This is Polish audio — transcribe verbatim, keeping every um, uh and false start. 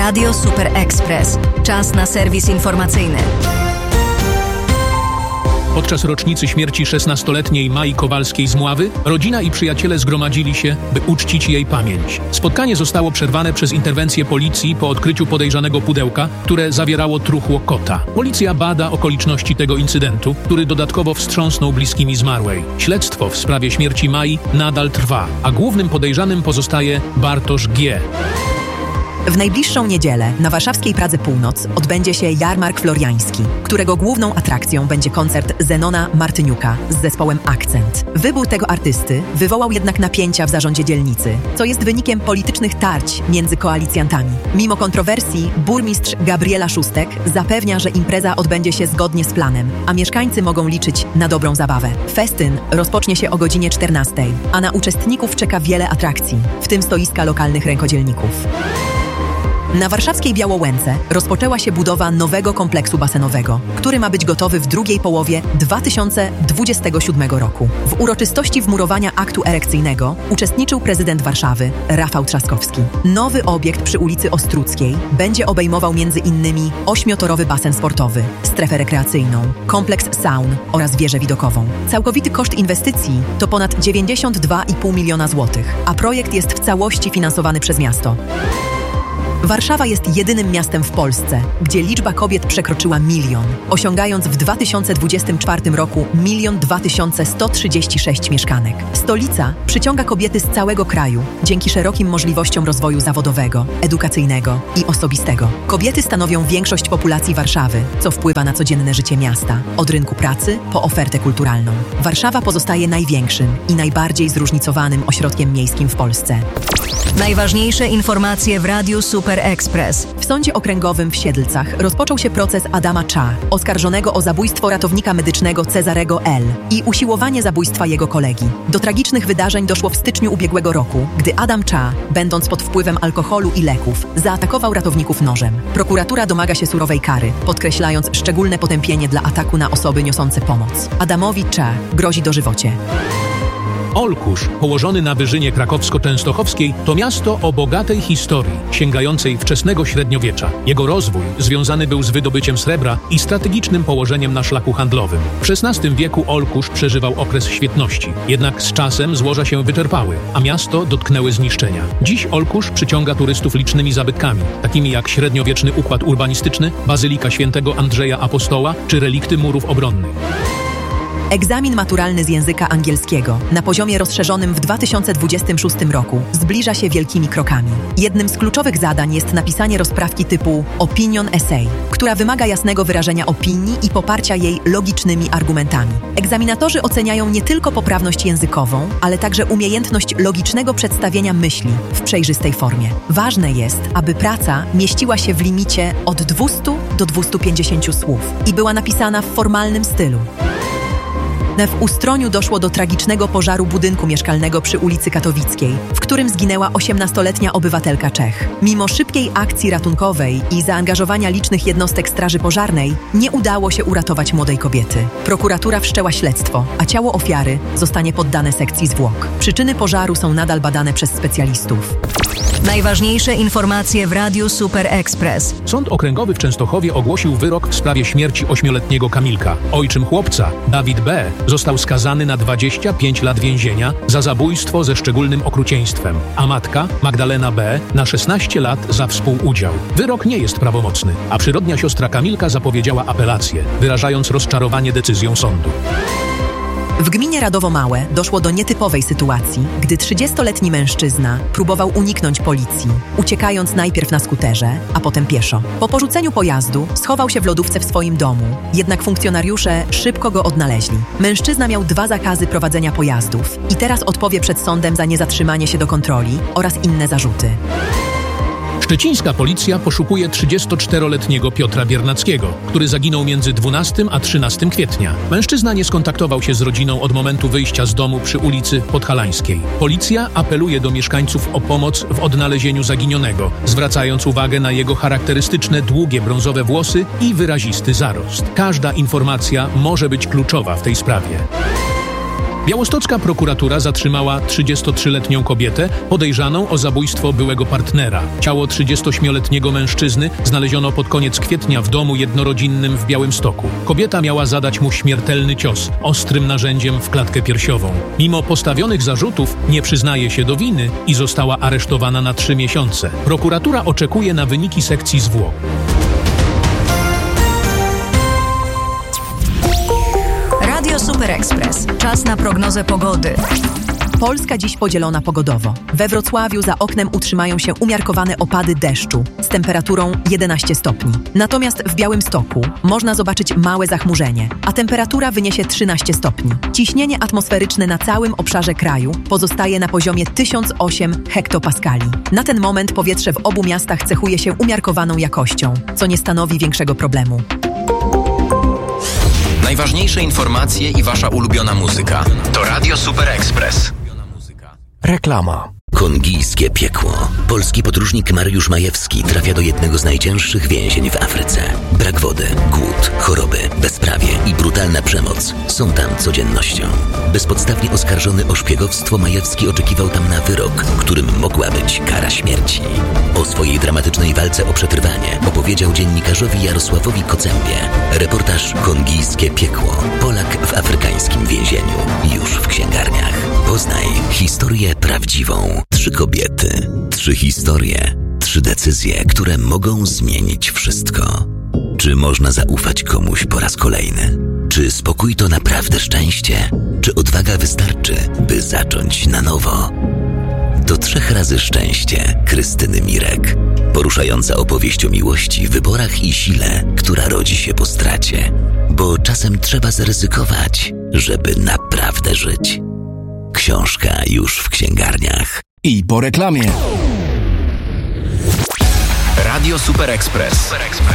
Radio Super Express. Czas na serwis informacyjny. Podczas rocznicy śmierci szesnastoletniej Mai Kowalskiej z Mławy rodzina i przyjaciele zgromadzili się, by uczcić jej pamięć. Spotkanie zostało przerwane przez interwencję policji po odkryciu podejrzanego pudełka, które zawierało truchło kota. Policja bada okoliczności tego incydentu, który dodatkowo wstrząsnął bliskimi zmarłej. Śledztwo w sprawie śmierci Mai nadal trwa, a głównym podejrzanym pozostaje Bartosz G. W najbliższą niedzielę na warszawskiej Pradze Północ odbędzie się Jarmark Floriański, którego główną atrakcją będzie koncert Zenona Martyniuka z zespołem Akcent. Wybór tego artysty wywołał jednak napięcia w zarządzie dzielnicy, co jest wynikiem politycznych tarć między koalicjantami. Mimo kontrowersji burmistrz Gabriela Szóstek zapewnia, że impreza odbędzie się zgodnie z planem, a mieszkańcy mogą liczyć na dobrą zabawę. Festyn rozpocznie się o godzinie czternastej, a na uczestników czeka wiele atrakcji, w tym stoiska lokalnych rękodzielników. Na warszawskiej Białołęce rozpoczęła się budowa nowego kompleksu basenowego, który ma być gotowy w drugiej połowie dwa tysiące dwudziestego siódmego roku. W uroczystości wmurowania aktu erekcyjnego uczestniczył prezydent Warszawy Rafał Trzaskowski. Nowy obiekt przy ulicy Ostruckiej będzie obejmował między innymi ośmiotorowy basen sportowy, strefę rekreacyjną, kompleks saun oraz wieżę widokową. Całkowity koszt inwestycji to ponad dziewięćdziesiąt dwa i pół miliona złotych, a projekt jest w całości finansowany przez miasto. Warszawa jest jedynym miastem w Polsce, gdzie liczba kobiet przekroczyła milion, osiągając w dwa tysiące dwudziestym czwartym roku milion dwa tysiące sto trzydzieści sześć mieszkanek. Stolica przyciąga kobiety z całego kraju dzięki szerokim możliwościom rozwoju zawodowego, edukacyjnego i osobistego. Kobiety stanowią większość populacji Warszawy, co wpływa na codzienne życie miasta, od rynku pracy po ofertę kulturalną. Warszawa pozostaje największym i najbardziej zróżnicowanym ośrodkiem miejskim w Polsce. Najważniejsze informacje w Radiu Super Express. W Sądzie Okręgowym w Siedlcach rozpoczął się proces Adama Cza, oskarżonego o zabójstwo ratownika medycznego Cezarego L. i usiłowanie zabójstwa jego kolegi. Do tragicznych wydarzeń doszło w styczniu ubiegłego roku, gdy Adam Cza, będąc pod wpływem alkoholu i leków, zaatakował ratowników nożem. Prokuratura domaga się surowej kary, podkreślając szczególne potępienie dla ataku na osoby niosące pomoc. Adamowi Cza grozi dożywocie. Olkusz, położony na wyżynie krakowsko-częstochowskiej, to miasto o bogatej historii, sięgającej wczesnego średniowiecza. Jego rozwój związany był z wydobyciem srebra i strategicznym położeniem na szlaku handlowym. W szesnastym wieku Olkusz przeżywał okres świetności, jednak z czasem złoża się wyczerpały, a miasto dotknęły zniszczenia. Dziś Olkusz przyciąga turystów licznymi zabytkami, takimi jak średniowieczny układ urbanistyczny, Bazylika Świętego Andrzeja Apostoła czy relikty murów obronnych. Egzamin maturalny z języka angielskiego na poziomie rozszerzonym w dwa tysiące dwudziestym szóstym roku zbliża się wielkimi krokami. Jednym z kluczowych zadań jest napisanie rozprawki typu opinion essay, która wymaga jasnego wyrażenia opinii i poparcia jej logicznymi argumentami. Egzaminatorzy oceniają nie tylko poprawność językową, ale także umiejętność logicznego przedstawienia myśli w przejrzystej formie. Ważne jest, aby praca mieściła się w limicie od dwustu do dwustu pięćdziesięciu słów i była napisana w formalnym stylu. W Ustroniu doszło do tragicznego pożaru budynku mieszkalnego przy ulicy Katowickiej, w którym zginęła osiemnastoletnia obywatelka Czech. Mimo szybkiej akcji ratunkowej i zaangażowania licznych jednostek straży pożarnej, nie udało się uratować młodej kobiety. Prokuratura wszczęła śledztwo, a ciało ofiary zostanie poddane sekcji zwłok. Przyczyny pożaru są nadal badane przez specjalistów. Najważniejsze informacje w Radiu Super Express. Sąd Okręgowy w Częstochowie ogłosił wyrok w sprawie śmierci ośmioletniego Kamilka. Ojczym chłopca, Dawid B., został skazany na dwadzieścia pięć lat więzienia za zabójstwo ze szczególnym okrucieństwem, a matka, Magdalena B., na szesnaście lat za współudział. Wyrok nie jest prawomocny, a przyrodnia siostra Kamilka zapowiedziała apelację, wyrażając rozczarowanie decyzją sądu. W gminie Radowo Małe doszło do nietypowej sytuacji, gdy trzydziestoletni mężczyzna próbował uniknąć policji, uciekając najpierw na skuterze, a potem pieszo. Po porzuceniu pojazdu schował się w lodówce w swoim domu, jednak funkcjonariusze szybko go odnaleźli. Mężczyzna miał dwa zakazy prowadzenia pojazdów i teraz odpowie przed sądem za niezatrzymanie się do kontroli oraz inne zarzuty. Szczecińska policja poszukuje trzydziestoczteroletniego Piotra Biernackiego, który zaginął między dwunastym a trzynastym kwietnia. Mężczyzna nie skontaktował się z rodziną od momentu wyjścia z domu przy ulicy Podhalańskiej. Policja apeluje do mieszkańców o pomoc w odnalezieniu zaginionego, zwracając uwagę na jego charakterystyczne długie brązowe włosy i wyrazisty zarost. Każda informacja może być kluczowa w tej sprawie. Białostocka prokuratura zatrzymała trzydziestotrzyletnią kobietę podejrzaną o zabójstwo byłego partnera. Ciało trzydziestoośmioletniego mężczyzny znaleziono pod koniec kwietnia w domu jednorodzinnym w Białymstoku. Kobieta miała zadać mu śmiertelny cios ostrym narzędziem w klatkę piersiową. Mimo postawionych zarzutów nie przyznaje się do winy i została aresztowana na trzy miesiące. Prokuratura oczekuje na wyniki sekcji zwłok. Radio Super Express. Czas na prognozę pogody. Polska dziś podzielona pogodowo. We Wrocławiu za oknem utrzymają się umiarkowane opady deszczu z temperaturą jedenaście stopni. Natomiast w Białymstoku można zobaczyć małe zachmurzenie, a temperatura wyniesie trzynaście stopni. Ciśnienie atmosferyczne na całym obszarze kraju pozostaje na poziomie tysiąc osiem hektopaskali. Na ten moment powietrze w obu miastach cechuje się umiarkowaną jakością, co nie stanowi większego problemu. Najważniejsze informacje i wasza ulubiona muzyka to Radio Super Express. Reklama. Kongijskie piekło. Polski podróżnik Mariusz Majewski trafia do jednego z najcięższych więzień w Afryce. Brak wody, głód, choroby, bezprawie i brutalna przemoc są tam codziennością. Bezpodstawnie oskarżony o szpiegowstwo, Majewski oczekiwał tam na wyrok, którym mogła być kara śmierci. O swojej dramatycznej walce o przetrwanie opowiedział dziennikarzowi Jarosławowi Kocębie. Reportaż Kongijskie piekło. Polak w afrykańskim więzieniu. Już w księgarniach. Poznaj historię prawdziwą. Trzy kobiety, trzy historie, trzy decyzje, które mogą zmienić wszystko. Czy można zaufać komuś po raz kolejny? Czy spokój to naprawdę szczęście? Czy odwaga wystarczy, by zacząć na nowo? To trzech razy szczęście Krystyny Mirek. Poruszająca opowieść o miłości, wyborach i sile, która rodzi się po stracie. Bo czasem trzeba zaryzykować, żeby naprawdę żyć. Książka już w księgarniach. I po reklamie. Radio Super Express.